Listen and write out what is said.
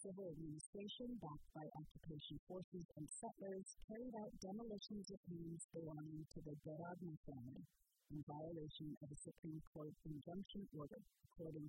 civil administration, backed by occupation forces and settlers, carried out demolitions of homes belonging to the Darabna family in violation of a Supreme Court injunction order, according